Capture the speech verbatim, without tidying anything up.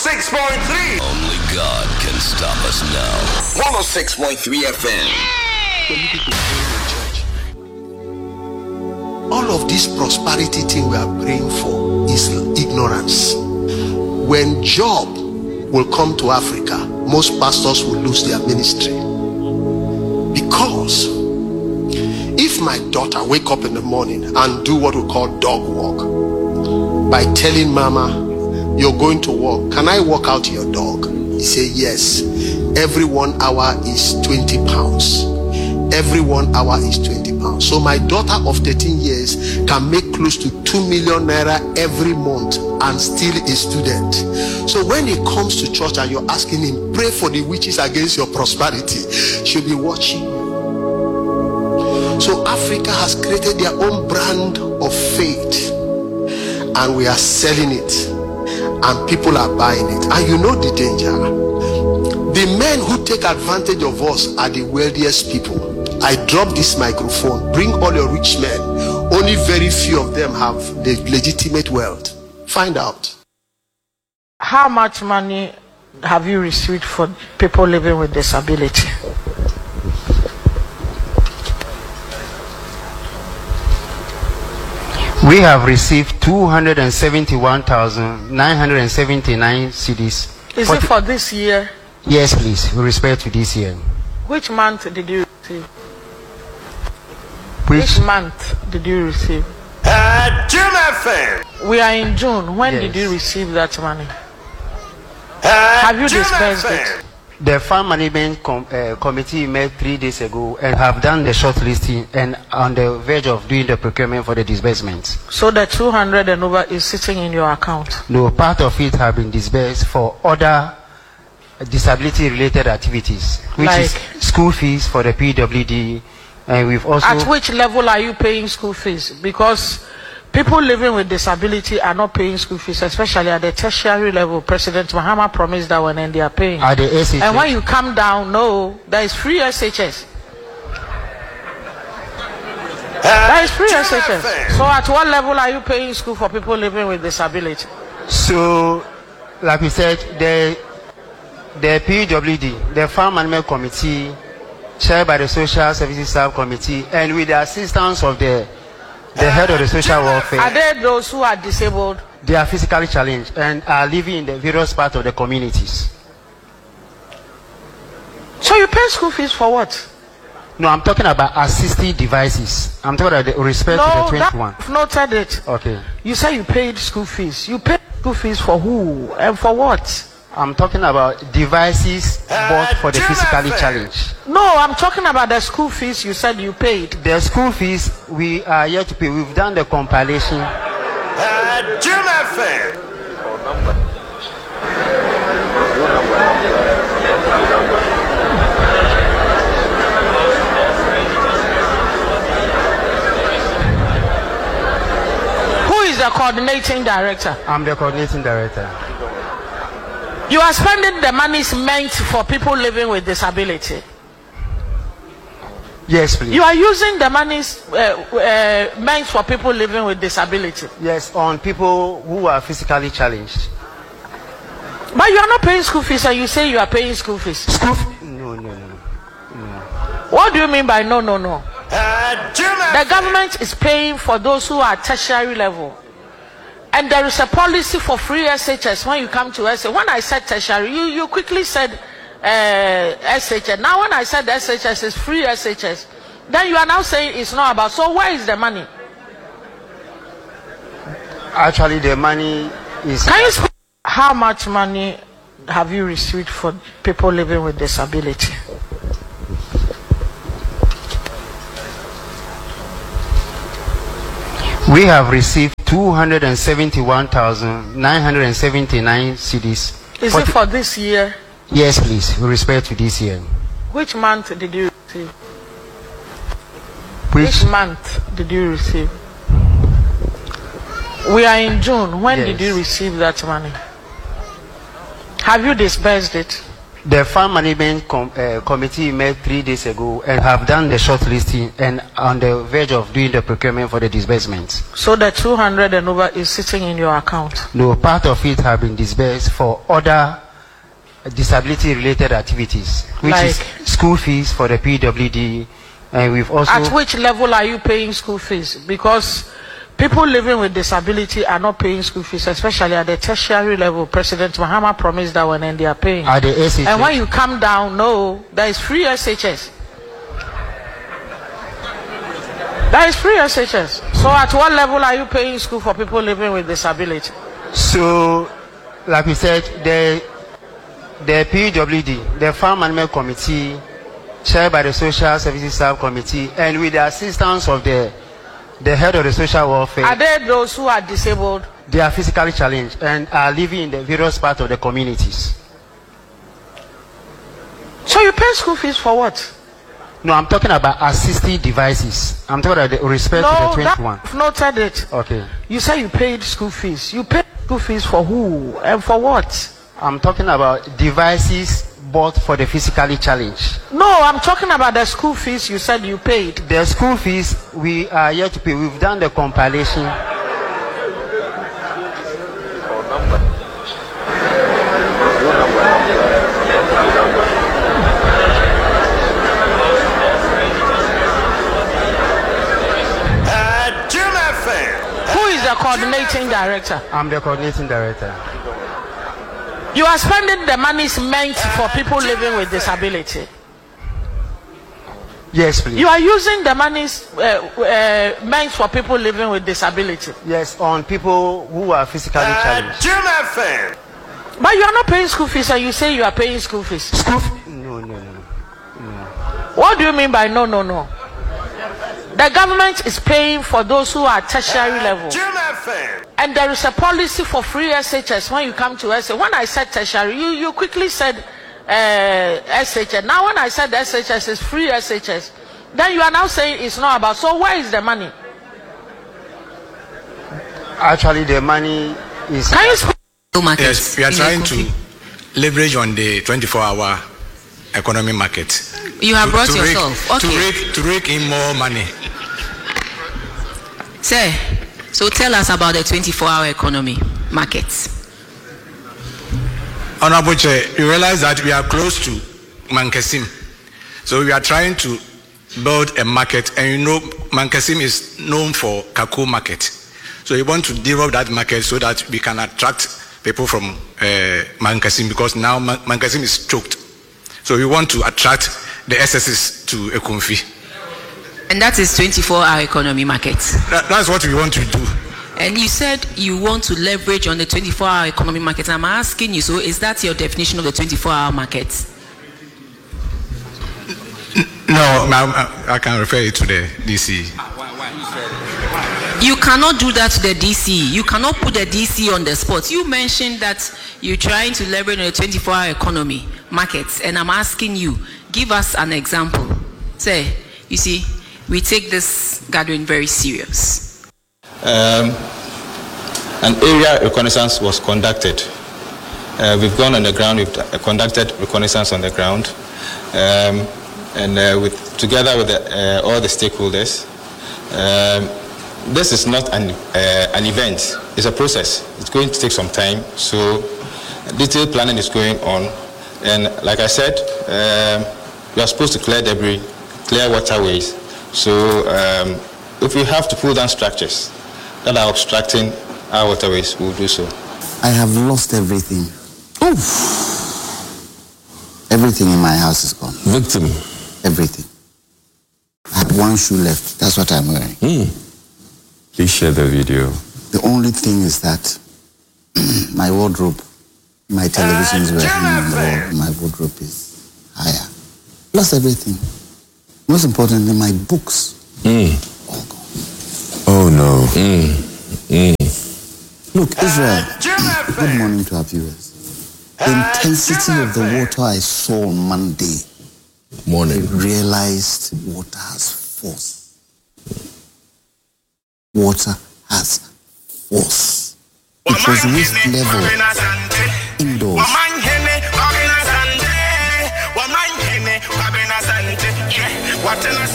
six point three. Only God can stop us now. one oh six point three F M. All of this prosperity thing we are praying for is ignorance. When job will come to Africa, most pastors will lose their ministry. Because if my daughter wake up in the morning and do what we call dog walk, by telling mama, you're going to work, can I walk out your dog? He say yes. Every one hour is twenty pounds. Every one hour is twenty pounds. So my daughter of thirteen years can make close to two million naira every month and still a student. So when he comes to church and you're asking him, pray for the witches against your prosperity, she'll be watching you. So Africa has created their own brand of faith, and we are selling it, and people are buying it. And you know the danger. The men who take advantage of us are the wealthiest people. I drop this microphone, bring all your rich men. Only very few of them have the legitimate wealth. Find out. How much money have you received for people living with disability? We have received two hundred seventy-one thousand nine hundred seventy-nine C Ds. Is it for this year? Yes, please, with respect to this year. Which month did you receive? Which, Which month did you receive? Uh, June F M. We are in June. When Yes. did you receive that money? Uh, Have you June dispersed F M. it? The Farm Management com- uh, Committee met three days ago and have done the shortlisting and on the verge of doing the procurement for the disbursements. So the two hundred and over is sitting in your account? No, part of it have been disbursed for other disability-related activities, which Like? is school fees for the P W D, and we've also... At which level are you paying school fees? Because people living with disability are not paying school fees, especially at the tertiary level. President Mahama promised that one, and they are paying. At the S H S. And when you come down, no, there is free S H S. There is free S H S. So at what level are you paying school for people living with disability? So, like we said, the the P W D, the Farm Management Committee, chaired by the Social Services Subcommittee, and with the assistance of the the head of the social welfare. Are there those who are disabled? They are physically challenged and are living in the various parts of the communities. So you pay school fees for what? No, I'm talking about assistive devices. I'm talking about the respect to the No, twenty-one. that, noted it. Okay. You say you paid school fees. You paid school fees for who and for what? I'm talking about devices bought for the physically challenged. No, I'm talking about the school fees you said you paid. The school fees we are yet to pay. We've done the compilation. Uh, June F M. Who is the coordinating director? I'm the coordinating director. You are spending the monies meant for people living with disability. Yes, please. You are using the monies uh, uh, meant for people living with disability. Yes, on people who are physically challenged. But you are not paying school fees, and you say you are paying school fees. School f- No, no, no. What do you mean by no, no, no? Uh, June F M. The government is paying for those who are tertiary level. And there is a policy for free S H S when you come to S H S. When I said tertiary, you, you quickly said uh, S H S. Now when I said S H S is free S H S, then you are now saying it's not about. So where is the money? Actually, the money is... Can you speak? How much money have you received for people living with disability? We have received two hundred seventy-one thousand nine hundred seventy-nine C Ds. Is it for this year? Yes, please, with respect to this year. Which month did you receive? Which, Which month did you receive? We are in June. When Yes. did you receive that money? Have you disbursed it? The farm management com- uh, committee met three days ago and have done the shortlisting and on the verge of doing the procurement for the disbursement. So the two hundred and over is sitting in your account? No, part of it have been disbursed for other disability-related activities, which Like? is school fees for the P W D, and we've also... At which level are you paying school fees? Because people living with disability are not paying school fees, especially at the tertiary level. President Mahama promised that one, and they are paying. At the S H S. And when you come down, no, there is free S H S. There is free S H S. So at what level are you paying school for people living with disability? So, like we said, the the P W D, the Farm Management Committee, chaired by the Social Services Subcommittee, and with the assistance of the the head of the social welfare. Are there those who are disabled? They are physically challenged and are living in the various parts of the communities. So you pay school fees for what? No, I'm talking about assistive devices. I'm talking about the respect No, to the that, twenty-one. I've noted it. Okay. You say you paid school fees. You paid school fees for who and for what? I'm talking about devices bought for the physically challenged. No, I'm talking about the school fees you said you paid. The school fees we are yet to pay. We've done the compilation. Uh, Jim F M. Who is the coordinating director? I'm the coordinating director. You are spending the monies meant for people living with disability. Yes, please. You are using the monies uh, uh, meant for people living with disability. Yes, on people who are physically Uh, challenged. Jim F M. But you are not paying school fees and you say you are paying school fees. School f- no, no, no. What do you mean by no, no, no? The government is paying for those who are tertiary level. Jim F M. And there is a policy for free S H S when you come to S H S. When I said tertiary, you, you quickly said uh, S H S. Now when I said S H S is free S H S, then you are now saying it's not about. So where is the money? Actually, the money is. Can you speak? Yes, we are trying to leverage on the twenty-four hour economy market. You have to, brought to yourself. Rake, Okay. To rake, to rake in more money. Sir, so tell us about the twenty-four hour economy market. Honorable Chair, you realize that we are close to Mankasim. So we are trying to build a market, and you know Mankasim is known for Kaku market. So we want to develop that market so that we can attract people from uh, Mankasim, because now Man- Mankasim is choked. So we want to attract the S S S to Ekumfi. And that is twenty-four hour economy market. That, that's what we want to do. And you said you want to leverage on the twenty-four hour economy market. I'm asking you, so is that your definition of the twenty-four hour market? No, I, I can refer it to the D C. You cannot do that to the D C. You cannot put the D C on the spot. You mentioned that you're trying to leverage on the twenty-four hour economy markets, and I'm asking you, give us an example. Say, you see, we take this gathering very serious. Um, an area reconnaissance was conducted. Uh, we've gone on the ground, we've uh, conducted reconnaissance on the ground, um, and uh, with, together with the, uh, all the stakeholders. Um, this is not an, uh, an event, it's a process. It's going to take some time, so detailed planning is going on. And like I said, um, we are supposed to clear debris, clear waterways. So um, if we have to pull down structures that are obstructing our waterways, we'll do so. I have lost everything. Oof. Everything in my house is gone. Victim. Everything. I had one shoe left. That's what I'm wearing. Mm. Please share the video. The only thing is that my wardrobe, my televisions were hanging on the wall. My wardrobe is higher. Lost everything. Most importantly, my books. Mm. All gone. Oh no. Mm. Mm. Look, Israel, good morning to our viewers. The intensity of the water I saw on Monday, Morning. I realized water has force. Water has force. It was waist level indoors. What else